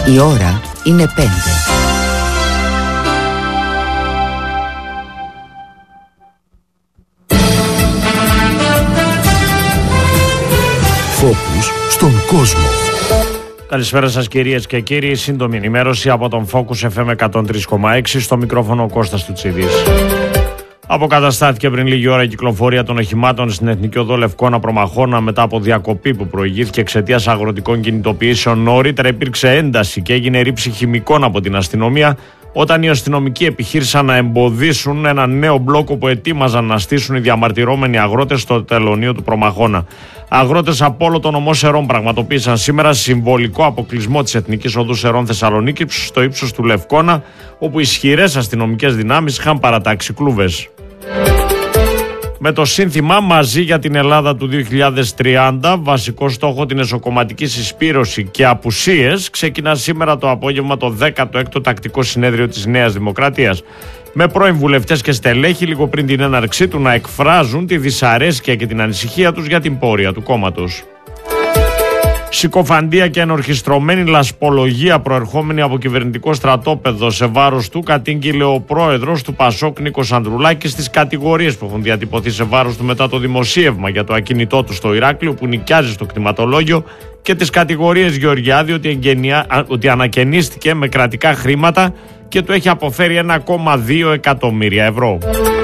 Η ώρα είναι 5. Focus στον κόσμο. Καλησπέρα σας κυρίες και κύριοι. Σύντομη ενημέρωση από τον Focus FM 103,6. Στο μικρόφωνο ο Κώστας Τουτσίδης. Αποκαταστάθηκε πριν λίγη ώρα η κυκλοφορία των οχημάτων στην Εθνική Οδό Λευκώνα Προμαχώνα μετά από διακοπή που προηγήθηκε εξαιτίας αγροτικών κινητοποιήσεων. Νωρίτερα υπήρξε ένταση και έγινε ρήψη χημικών από την αστυνομία όταν οι αστυνομικοί επιχείρησαν να εμποδίσουν ένα νέο μπλόκο που ετοίμαζαν να στήσουν οι διαμαρτυρόμενοι αγρότες στο τελωνείο του Προμαχώνα. Αγρότες από όλο τον νομό Σερών πραγματοποίησαν σήμερα συμβολικό αποκλεισμό της Εθνικής Οδού Σερών Θεσσαλονίκης στο ύψος του Λευκώνα, όπου ισχυρές αστυνομικές δυνάμεις είχαν παρατάξει κλούβες. Με το σύνθημα «Μαζί για την Ελλάδα του 2030», βασικό στόχο την εσωκομματική συσπήρωση και απουσίες, ξεκινά σήμερα το απόγευμα το 16ο τακτικό συνέδριο της Νέας Δημοκρατίας. Με πρώην βουλευτές και στελέχη λίγο πριν την έναρξή του να εκφράζουν τη δυσαρέσκεια και την ανησυχία τους για την πορεία του κόμματος. Συκοφαντία και ενορχιστρωμένη λασπολογία προερχόμενη από κυβερνητικό στρατόπεδο σε βάρος του κατήγγειλε ο πρόεδρος του Πασόκ Νίκος Ανδρουλάκης στις κατηγορίες που έχουν διατυπωθεί σε βάρος του μετά το δημοσίευμα για το ακίνητό του στο Ηράκλειο που νοικιάζει στο κτηματολόγιο και τις κατηγορίες Γεωργιάδη ότι ανακαινίστηκε με κρατικά χρήματα και του έχει αποφέρει 1,2 εκατομμύρια ευρώ.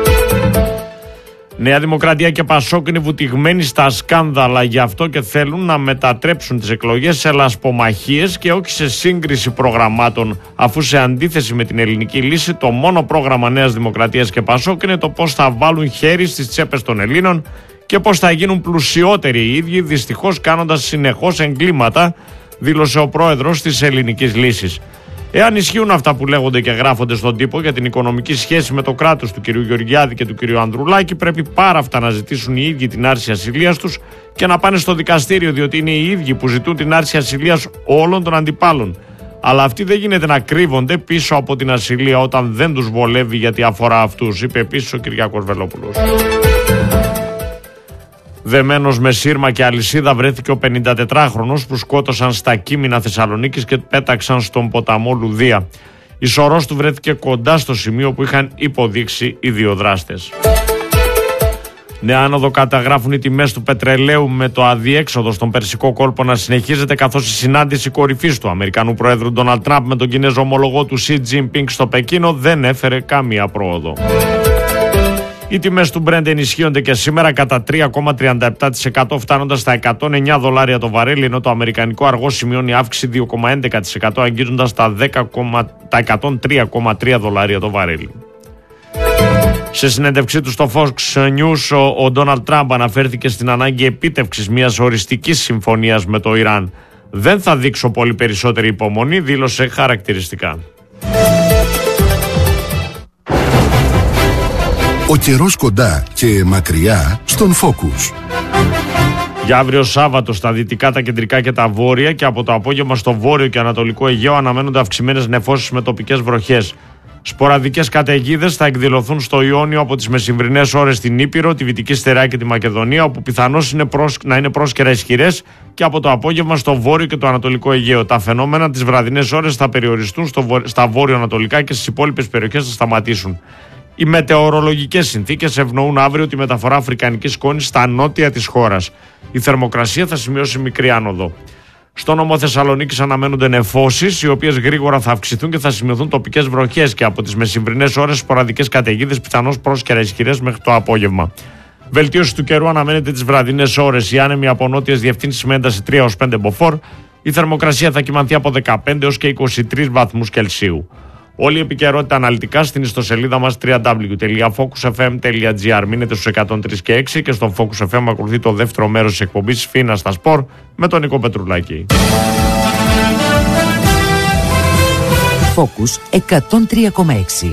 Νέα Δημοκρατία και Πασόκ είναι βουτυγμένοι στα σκάνδαλα, γι' αυτό και θέλουν να μετατρέψουν τις εκλογές σε λασπομαχίες και όχι σε σύγκριση προγραμμάτων, αφού σε αντίθεση με την ελληνική λύση το μόνο πρόγραμμα Νέας Δημοκρατίας και Πασόκ είναι το πώς θα βάλουν χέρι στις τσέπες των Ελλήνων και πώς θα γίνουν πλουσιότεροι οι ίδιοι, δυστυχώς κάνοντας συνεχώς εγκλήματα, δήλωσε ο πρόεδρος της ελληνικής λύσης. Εάν ισχύουν αυτά που λέγονται και γράφονται στον τύπο για την οικονομική σχέση με το κράτος του κ. Γεωργιάδη και του κ. Ανδρουλάκη, πρέπει πάρα αυτά να ζητήσουν οι ίδιοι την άρση ασυλίας τους και να πάνε στο δικαστήριο, διότι είναι οι ίδιοι που ζητούν την άρση ασυλίας όλων των αντιπάλων. Αλλά αυτοί δεν γίνεται να κρύβονται πίσω από την ασυλία όταν δεν τους βολεύει γιατί αφορά αυτούς, είπε επίσης ο Κυριάκος Βελόπουλος. Δεμένος με σύρμα και αλυσίδα βρέθηκε ο 54χρονος που σκότωσαν στα Κείμηνα Θεσσαλονίκης και πέταξαν στον ποταμό Λουδία. Η σωρός του βρέθηκε κοντά στο σημείο που είχαν υποδείξει οι δύο δράστες. Νέα άνοδο καταγράφουν οι τιμές του πετρελαίου, με το αδιέξοδο στον Περσικό κόλπο να συνεχίζεται, καθώς η συνάντηση κορυφής του Αμερικανού Προέδρου Ντόναλντ Τραμπ με τον Κινέζο ομολογό του Σι Τζινπίνγκ στο Πεκίνο δεν έφερε καμία πρόοδο. Οι τιμές του Brent ενισχύονται και σήμερα κατά 3,37%, φτάνοντας στα $109 το βαρέλι, ενώ το αμερικανικό αργό σημειώνει αύξηση 2,11%, αγγίζοντας τα $103,3 το βαρέλι. Σε συνέντευξή του στο Fox News, ο Ντόναλντ Τραμπ αναφέρθηκε στην ανάγκη επίτευξης μιας οριστικής συμφωνίας με το Ιράν. «Δεν θα δείξω πολύ περισσότερη υπομονή», δήλωσε χαρακτηριστικά. Ο καιρός κοντά και μακριά στον Focus. Για αύριο Σάββατο στα δυτικά, τα κεντρικά και τα βόρεια και από το απόγευμα στο βόρειο και ανατολικό Αιγαίο αναμένονται αυξημένες νεφώσεις με τοπικές βροχές. Σποραδικές καταιγίδες θα εκδηλωθούν στο Ιόνιο από τις μεσημβρινές ώρες στην Ήπειρο, τη Βυτική Στερεά και τη Μακεδονία, όπου πιθανώς να είναι πρόσκαιρα ισχυρές, και από το απόγευμα στο βόρειο και το ανατολικό Αιγαίο. Τα φαινόμενα τις βραδινές ώρες θα περιοριστούν στα βόρειο-ανατολικά και στις υπόλοιπες περιοχές θα σταματήσουν. Οι μετεωρολογικές συνθήκες ευνοούν αύριο τη μεταφορά αφρικανικής σκόνης στα νότια της χώρας. Η θερμοκρασία θα σημειώσει μικρή άνοδο. Στο νομό Θεσσαλονίκης αναμένονται νεφώσεις, οι οποίες γρήγορα θα αυξηθούν και θα σημειωθούν τοπικές βροχές, και από τις μεσημβρινές ώρες σποραδικές καταιγίδες, πιθανώς πρόσκαιρα ισχυρές μέχρι το απόγευμα. Βελτίωση του καιρού αναμένεται τις βραδινές ώρες. Οι άνεμοι από νότιες διευθύνσεις με ένταση 3 έως 5 μποφόρ. Η θερμοκρασία θα κυμανθεί από 15 έως και 23 βαθμούς Κελσίου. Όλη η επικαιρότητα αναλυτικά στην ιστοσελίδα μας www.focusfm.gr. Μείνετε στους 103 και 6 και στον Focus FM ακολουθεί το δεύτερο μέρος της εκπομπής Φίνα στα Σπορ με τον Νίκο Πετρουλάκη. Focus 103,6.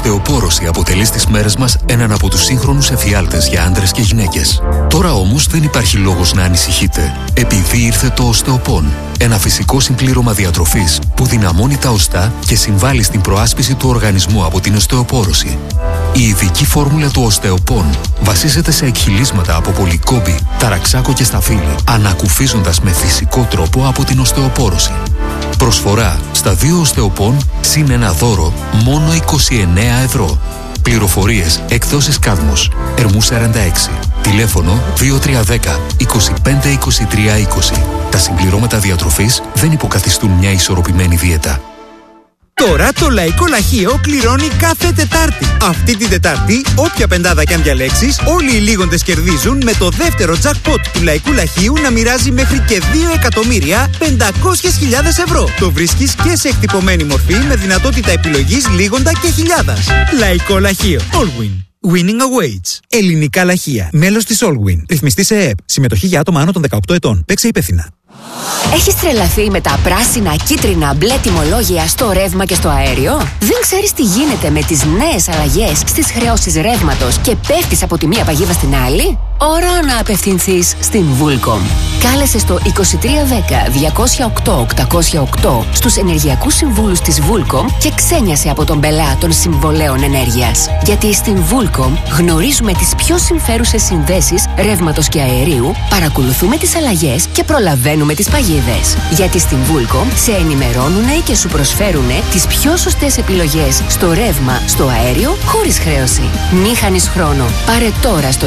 οστεοπόρωση αποτελεί στις μέρες μας έναν από τους σύγχρονους εφιάλτες για άντρες και γυναίκες. Τώρα όμως δεν υπάρχει λόγος να ανησυχείτε, επειδή ήρθε το Osteopon, ένα φυσικό συμπλήρωμα διατροφής που δυναμώνει τα οστά και συμβάλλει στην προάσπιση του οργανισμού από την οστεοπόρωση. Η ειδική φόρμουλα του Osteopon βασίζεται σε εκχυλίσματα από πολυκόμπη, ταραξάκο και σταφύλι, ανακουφίζοντας με φυσικό τρόπο από την οστεοπόρωση. Προσφορά στα 2 Osteopon συν ένα δώρο μόνο 29 ευρώ. Πληροφορίες εκδόσεις Κάδμος, Ερμού 46. Τηλέφωνο 2310 25 23 20. Τα συμπληρώματα διατροφής δεν υποκαθιστούν μια ισορροπημένη δίαιτα. Τώρα το Λαϊκό Λαχείο κληρώνει κάθε Τετάρτη. Αυτή την Τετάρτη, όποια πεντάδα κι αν διαλέξεις, όλοι οι λίγοντες κερδίζουν με το δεύτερο jackpot του Λαϊκού Λαχείου να μοιράζει μέχρι και 2.500.000 ευρώ. Το βρίσκεις και σε εκτυπωμένη μορφή με δυνατότητα επιλογής λίγοντα και χιλιάδας. Λαϊκό Λαχείο. Allwin. Winning awaits. Ελληνικά λαχεία. Μέλος της Allwin. Ρυθμιστή σε ΕΕΠ. Συμμετοχή για άτομα άνω των 18 ετών. Παίξε υπεύθυνα. Έχεις τρελαθεί με τα πράσινα, κίτρινα, μπλε τιμολόγια στο ρεύμα και στο αέριο? Δεν ξέρεις τι γίνεται με τις νέες αλλαγές στις χρεώσεις ρεύματος και πέφτεις από τη μία παγίδα στην άλλη? Ώρα να απευθυνθείς στην Vulcom. Κάλεσε στο 2310-208-808 στους ενεργειακούς συμβούλους της Vulcom και ξένιασε από τον πελά των συμβολέων ενέργειας. Γιατί στην Vulcom γνωρίζουμε τις πιο συμφέρουσες συνδέσεις ρεύματος και αερίου, παρακολουθούμε τις αλλαγές και προλαβαίνουμε τις παγίδες. Γιατί στην Vulcom σε ενημερώνουνε και σου προσφέρουνε τις πιο σωστές επιλογές στο ρεύμα, στο αέριο, χωρίς χρέωση. Μη χάνεις χρόνο. Πάρε τώρα στο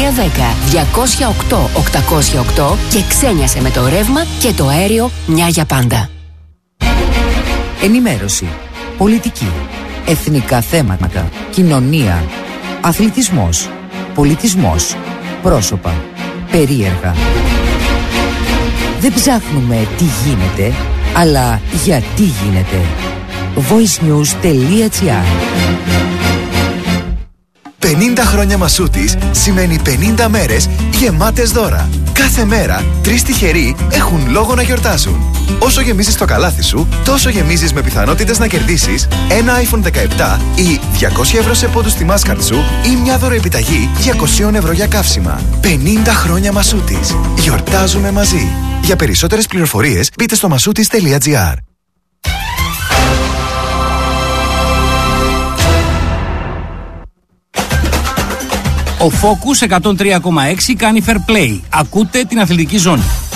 2310-208-808 και ξένιασε με το ρεύμα και το αέριο μια για πάντα. Ενημέρωση, πολιτική, εθνικά θέματα, κοινωνία, αθλητισμός, πολιτισμός, πρόσωπα, περίεργα. Δεν ψάχνουμε τι γίνεται, αλλά γιατί γίνεται. voicenews.gr 50 χρόνια Μασούτης σημαίνει 50 μέρες γεμάτες δώρα. Κάθε μέρα 3 τυχεροί έχουν λόγο να γιορτάσουν. Όσο γεμίζεις το καλάθι σου, τόσο γεμίζεις με πιθανότητες να κερδίσεις ένα iPhone 17 ή 200 ευρώ σε πόντους στη Mastercard σου ή μια δωροεπιταγή 200 ευρώ για καύσιμα. 50 χρόνια Μασούτης. Γιορτάζουμε μαζί. Για περισσότερες πληροφορίες μπείτε στο masutis.gr. Ο Focus 103,6 κάνει fair play. Ακούτε την αθλητική ζώνη.